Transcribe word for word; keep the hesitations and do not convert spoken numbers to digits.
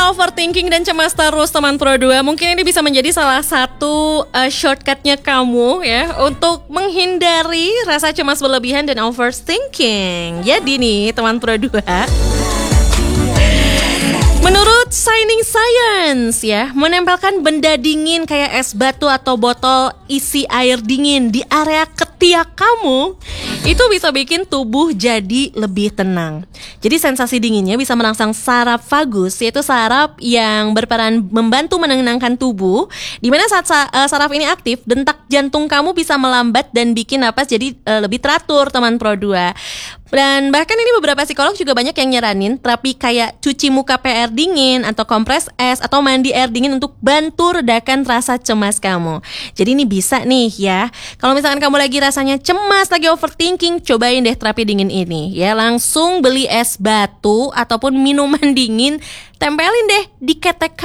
overthinking dan cemas terus teman Pro dua, mungkin ini bisa menjadi salah satu uh, shortcutnya kamu ya untuk menghindari rasa cemas berlebihan dan overthinking. Jadi nih teman Pro dua, menurut Shining Science ya, menempelkan benda dingin kayak es batu atau botol isi air dingin di area ketiak kamu itu bisa bikin tubuh jadi lebih tenang. Jadi sensasi dinginnya bisa merangsang saraf vagus, yaitu saraf yang berperan membantu menenangkan tubuh. Dimana saat uh, saraf ini aktif, detak jantung kamu bisa melambat dan bikin napas jadi uh, lebih teratur teman Pro dua. Dan bahkan ini beberapa psikolog juga banyak yang nyaranin terapi kayak cuci muka pakai air dingin atau kompres es atau mandi air dingin untuk bantu redakan rasa cemas kamu. Jadi ini bisa nih ya. Kalau misalkan kamu lagi rasanya cemas, lagi overthinking, cobain deh terapi dingin ini ya. Langsung beli es batu ataupun minuman dingin, tempelin deh di ketek